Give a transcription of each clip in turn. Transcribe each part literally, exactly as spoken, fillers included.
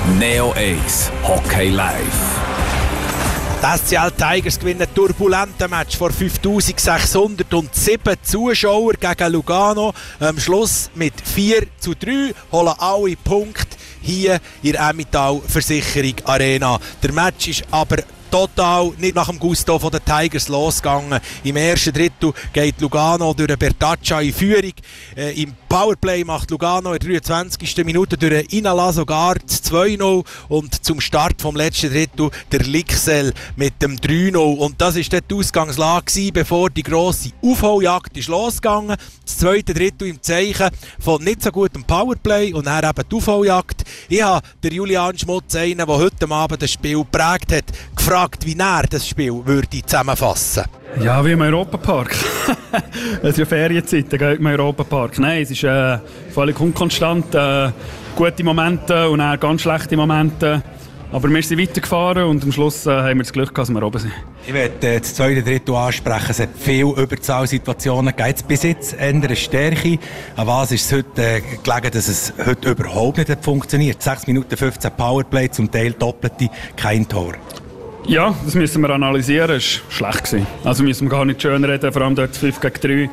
Neo eins Hockey Live. Die S C L Tigers gewinnen ein turbulentes Match vor fünftausendsechshundertsieben Zuschauern gegen Lugano. Am Schluss mit vier zu drei holen alle Punkte hier in der Emmental Versicherung Arena. Der Match ist aber total nicht nach dem Gusto von den Tigers losgegangen. Im ersten Drittel geht Lugano durch Bertaccia in Führung. Äh, Im Powerplay macht Lugano in der dreiundzwanzigsten Minute durch Inala sogar das zwei null und zum Start vom letzten Drittel der Lixel mit dem drei null. Und das war die Ausgangslage gewesen, bevor die grosse Aufholjagd ist losgegangen. Das zweite Drittel im Zeichen von nicht so gutem Powerplay und dann eben die Aufholjagd. Ich habe den Julian Schmutz, einen, der heute Abend das Spiel geprägt hat, gefragt, wie er das Spiel würde zusammenfassen. Ja, wie im Europapark. Es ist ja Ferienzeit, da geht man im Europapark. Nein, es ist äh, völlig unkonstant. Äh, gute Momente und auch ganz schlechte Momente. Aber wir sind weitergefahren und am Schluss äh, haben wir das Glück, dass wir oben sind. Ich möchte äh, das zweite Drittel ansprechen. Es hat viele Überzahlsituationen gegeben. Jetzt bis jetzt eine Stärke. An was ist es heute äh, gelegen, dass es heute überhaupt nicht hat funktioniert? sechs Minuten fünfzehn Powerplay, zum Teil doppelte, kein Tor. Ja, das müssen wir analysieren. Es war schlecht gewesen. Also müssen wir gar nicht schön reden, vor allem dort fünf gegen drei.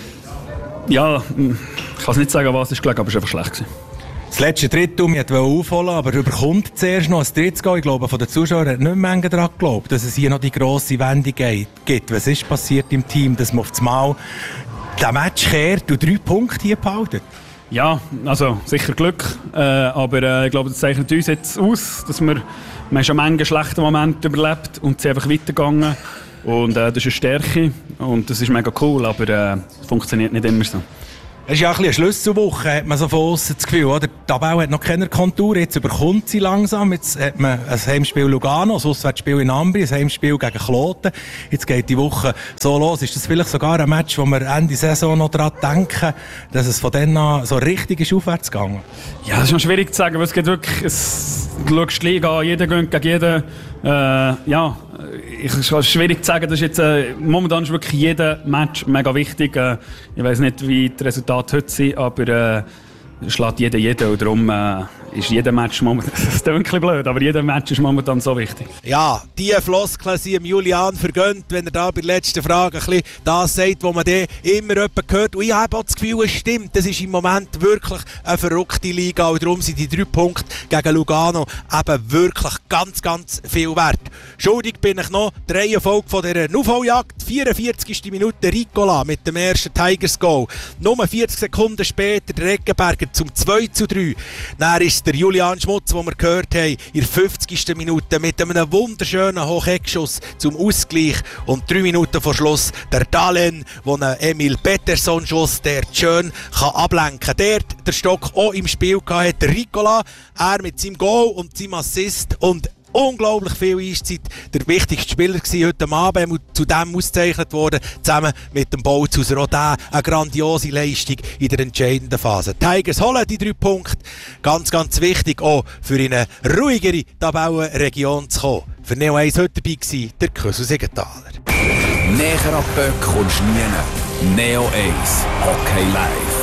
Ja, ich kann es nicht sagen, was es gelegen, aber es war einfach schlecht gewesen. Das letzte Drittel, wir wollten aufholen, aber überkommt zuerst noch ein drittes Goal. Ich glaube, von den Zuschauern hat nicht mehr daran geglaubt, dass es hier noch die grosse Wendung gibt. Was ist passiert im Team, dass man auf das Mal den Match kehrt und drei Punkte hier behalten? Ja, also sicher Glück, äh, aber äh, ich glaube, das zeichnet uns jetzt aus, dass wir, wir haben schon manche schlechte Momente überlebt und sind einfach weitergegangen. Und äh, das ist eine Stärke und das ist mega cool, aber äh, es funktioniert nicht immer so. Es ist ja ein bisschen eine Schlüsselwoche, hat man so von aussen das Gefühl, oder? Die Tabelle hat noch keine Kontur, jetzt überkommt sie langsam. Jetzt hat man ein Heimspiel Lugano, ein Auswärtsspiel in Ambri, ein Heimspiel gegen Kloten. Jetzt geht die Woche so los. Ist das vielleicht sogar ein Match, wo wir Ende Saison noch daran denken, dass es von dann an so richtig ist aufwärts gegangen? Ja, das ist noch schwierig zu sagen, weil es geht wirklich, es, du schaust die Liga an, jeder gönnt gegen jeden. Äh, ja, es ist schwierig zu sagen, das ist jetzt, äh, momentan ist wirklich jeder Match mega wichtig. Äh, ich weiss nicht, wie die Resultate heute sind, aber äh, schlägt jeder jeden und darum äh, ist jeder Match momentan, das klingt ein bisschen blöd, aber jeder Match ist momentan so wichtig. Ja, diese Floskeln sind Julian vergönnt, wenn er da bei der letzten Frage ein bisschen das sagt, was man dann immer jemand hört. Und ich habe auch das Gefühl, es stimmt, das ist im Moment wirklich eine verrückte Liga und darum sind die drei Punkte gegen Lugano eben wirklich ganz, ganz viel wert. Schuldig bin ich noch die Reihenfolge von dieser Aufholjagd. vierundvierzigste Minute Ricola mit dem ersten Tigers-Goal. Nur vierzig Sekunden später der Eggenberger zum zwei zu drei. Dann ist der Julian Schmutz, den wir gehört haben, in der fünfzigsten Minute mit einem wunderschönen Hocheckschuss zum Ausgleich. Und drei Minuten vor Schluss der Dahlen, der einen Emil Pettersson-Schuss, der schön kann ablenken kann. Der der Stock auch im Spiel hatte, der Ricola, er mit seinem Goal und seinem Assist und unglaublich viel Eiszeit. Der wichtigste Spieler war heute Abend und zu dem ausgezeichnet worden, zusammen mit dem Bolzhauser. Auch der eine grandiose Leistung in der entscheidenden Phase. Die Tigers holen die drei Punkte. Ganz, ganz wichtig, auch für eine ruhigere Tabellenregion zu kommen. Für Neo eins heute dabei war der Kösel Siegenthaler. Näher an Böck kommst du nie. Neo eins Hockey Live.